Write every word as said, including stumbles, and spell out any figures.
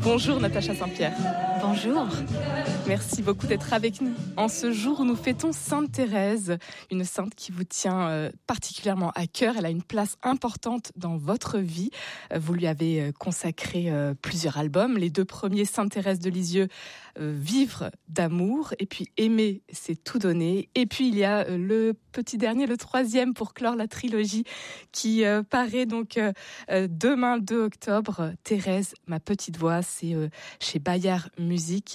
Bonjour Natacha Saint-Pierre. Bonjour. Merci beaucoup d'être avec nous en ce jour où nous fêtons Sainte Thérèse, une sainte qui vous tient euh, particulièrement à cœur. Elle a une place importante dans votre vie. Euh, vous lui avez euh, consacré euh, plusieurs albums. Les deux premiers, Sainte Thérèse de Lisieux, euh, Vivre d'amour, et puis Aimer, c'est tout donner. Et puis il y a euh, le petit dernier, le troisième pour clore la trilogie qui euh, paraît donc euh, euh, demain deux octobre. Thérèse, ma petite voix, c'est euh, chez Bayard Musique.